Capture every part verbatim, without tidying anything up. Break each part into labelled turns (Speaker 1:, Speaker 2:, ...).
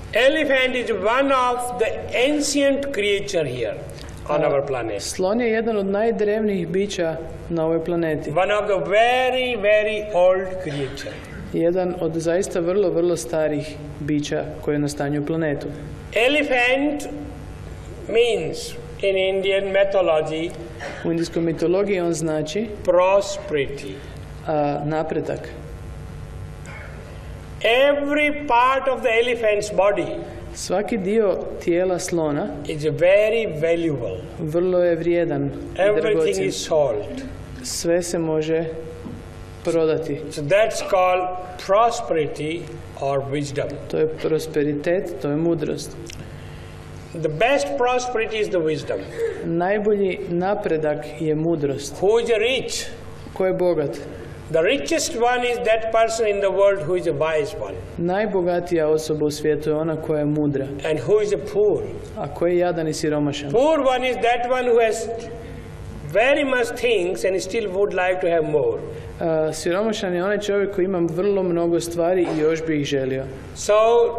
Speaker 1: Elephant is one of the ancient creature here on our planet.
Speaker 2: Slon je jedan od najdrevnijih bića na ovoj planeti.
Speaker 1: One of the very, very old creature.
Speaker 2: Jedan od zaista vrlo, vrlo starih bića koje nastanjuju planetu.
Speaker 1: Elephant means in Indian mythology
Speaker 2: U indijskoj mitologiji on znači
Speaker 1: prosperity.
Speaker 2: a, napredak.
Speaker 1: Every part of the elephant's body
Speaker 2: Svaki dio tijela slona
Speaker 1: is very valuable.
Speaker 2: vrlo je vrijedan i
Speaker 1: Everything
Speaker 2: dragocjen.
Speaker 1: is sold.
Speaker 2: Sve se može prodati.
Speaker 1: So that's called prosperity or wisdom.
Speaker 2: To je prosperitet, to je mudrost.
Speaker 1: The best prosperity is the wisdom.
Speaker 2: Najbolji napredak je mudrost.
Speaker 1: Who is rich?
Speaker 2: Ko je bogat?
Speaker 1: The richest one is that person in the world who is a wise one.
Speaker 2: Najbogatija osoba u svijetu je ona koja je mudra.
Speaker 1: And who is poor?
Speaker 2: A ko je jadan i siromašan?
Speaker 1: Poor one is that one who has very much things and still would like to have more.
Speaker 2: A, siromašan je onaj čovjek koji ima vrlo mnogo stvari i još bi ih želio.
Speaker 1: So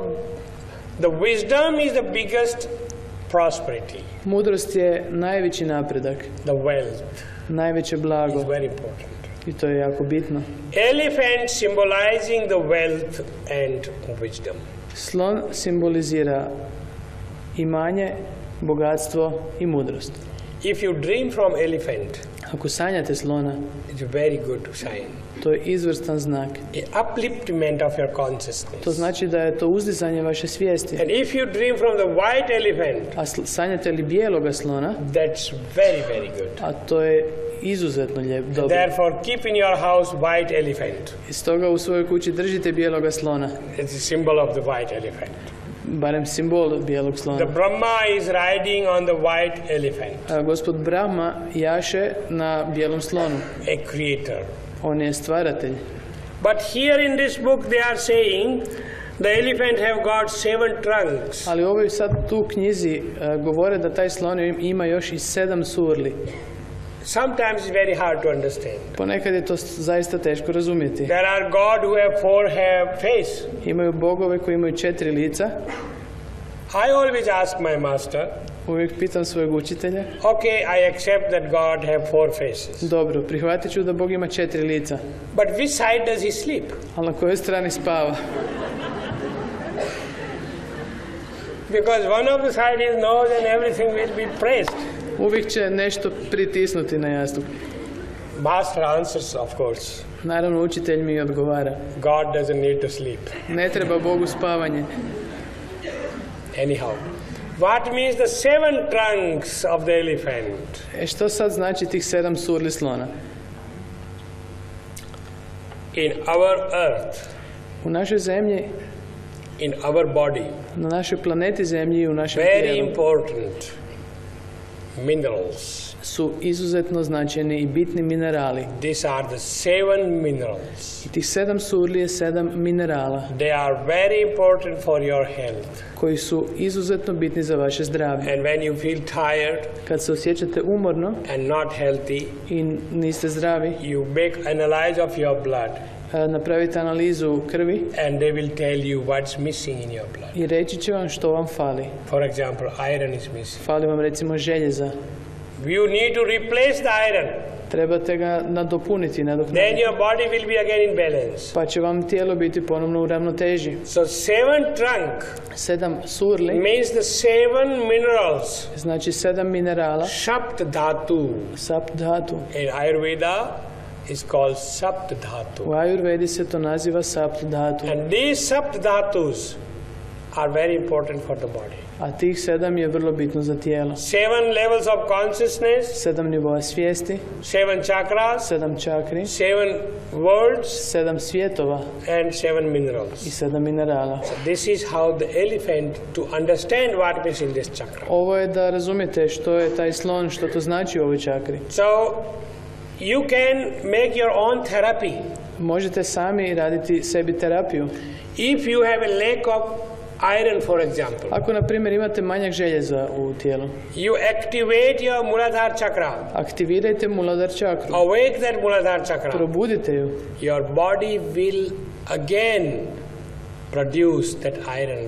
Speaker 1: the wisdom is the biggest prosperity.
Speaker 2: Mudrost je najveći napredak,
Speaker 1: The wealth
Speaker 2: najveće blago
Speaker 1: is very important.
Speaker 2: i to je jako bitno.
Speaker 1: Elephant symbolizing the wealth and wisdom.
Speaker 2: Slon simbolizira imanje, bogatstvo i mudrost.
Speaker 1: If you dream from elephant,
Speaker 2: Ako sanjate slona,
Speaker 1: it's a very good sign.
Speaker 2: to je izvrstan znak.
Speaker 1: A upliftment of your consciousness.
Speaker 2: To znači da je to uzdizanje vaše svijesti.
Speaker 1: And if you dream from the white elephant,
Speaker 2: A sl- sanjate li bijeloga slona,
Speaker 1: that's very, very good.
Speaker 2: a to je izuzetno lijep, dobro.
Speaker 1: Therefore, keep in your house white elephant.
Speaker 2: I stoga u svojoj kući držite bijeloga slona,
Speaker 1: It's a symbol of the white elephant.
Speaker 2: barem simbol bijelog
Speaker 1: The
Speaker 2: slona.
Speaker 1: Brahma is riding on the white elephant,
Speaker 2: A gospod Brahma jaše na bijelom slonu.
Speaker 1: a creator.
Speaker 2: On je stvaratelj.
Speaker 1: But here in this book they are saying the elephant have got seven trunks.
Speaker 2: Ali u ovoj sad tu knjizi e, govore da taj slon ima još i sedam surli.
Speaker 1: Sometimes it's very hard to understand.
Speaker 2: Ponekad je to s- zaista teško razumjeti.
Speaker 1: There are God who have four have face.
Speaker 2: Imaju bogove koji imaju četiri lica.
Speaker 1: I always ask my master,
Speaker 2: Uvijek pitam svojeg učitelja.
Speaker 1: okay, I accept that God have four faces.
Speaker 2: Dobro, prihvatit ću da Bog ima četiri lica.
Speaker 1: But which side does he sleep?
Speaker 2: Ali na kojoj strani spava?
Speaker 1: Because one of the side is nose and everything will be pressed.
Speaker 2: Uvijek će nešto pritisnuti na jastuk.
Speaker 1: Master answers, of course,
Speaker 2: Naravno, učitelj mi odgovara.
Speaker 1: God doesn't need to sleep.
Speaker 2: Ne treba Bogu spavanje.
Speaker 1: Anyhow, what means the seven trunks of the elephant?
Speaker 2: E što sad znači tih sedam surli slona?
Speaker 1: In our earth,
Speaker 2: U našoj zemlji,
Speaker 1: in our body,
Speaker 2: na našoj planeti zemlji i u našem
Speaker 1: very
Speaker 2: tijelu
Speaker 1: important minerals.
Speaker 2: su izuzetno značajni i bitni minerali.
Speaker 1: These are the seven minerals.
Speaker 2: I tih sedam surli je sedam minerala
Speaker 1: They are very important for your health.
Speaker 2: koji su izuzetno bitni za vaše zdravlje.
Speaker 1: And when you feel tired
Speaker 2: Kad se osjećate umorno
Speaker 1: and not healthy,
Speaker 2: i niste zdravi,
Speaker 1: you make analyze of your blood
Speaker 2: a, napravite analizu krvi
Speaker 1: and they will tell you what's missing in your blood.
Speaker 2: i reći će vam što vam fali.
Speaker 1: For example, iron is missing.
Speaker 2: Fali vam recimo željeza.
Speaker 1: You need to replace the iron.
Speaker 2: Trebate ga nadopuniti,
Speaker 1: Then
Speaker 2: nadoknaditi.
Speaker 1: your body will be again in balance.
Speaker 2: Pa će vam tijelo biti ponovno u ravnoteži.
Speaker 1: So seven trunk
Speaker 2: Sedam surli
Speaker 1: means the seven minerals.
Speaker 2: znači sedam minerala,
Speaker 1: Shapt dhatu.
Speaker 2: sapt dhatu.
Speaker 1: In Ayurveda is called Sapt dhatu.
Speaker 2: U Ajurvedi se to naziva sapt dhatu.
Speaker 1: And these Sapt dhatus are very important for the body.
Speaker 2: A tih sedam je vrlo bitno za tijelo.
Speaker 1: Seven levels of consciousness,
Speaker 2: Sedam nivoa svijesti,
Speaker 1: seven chakras,
Speaker 2: sedam čakri,
Speaker 1: seven worlds,
Speaker 2: sedam svjetova
Speaker 1: and seven
Speaker 2: i
Speaker 1: minerals.
Speaker 2: sedam minerala.
Speaker 1: This is how the elephant, to understand what is in this chakra.
Speaker 2: Ovo je da razumijete što je taj slon, što to znači u ovoj čakri.
Speaker 1: So you can make your own therapy.
Speaker 2: Možete sami raditi sebi terapiju.
Speaker 1: If you have a lack of iron, for example,
Speaker 2: Ako, na primjer, imate manjak željeza u tijelu,
Speaker 1: you activate your Muladhara chakra,
Speaker 2: aktivirajte Muladhara čakru,
Speaker 1: awake that Muladhara chakra.
Speaker 2: probudite ju
Speaker 1: Your body will again produce that iron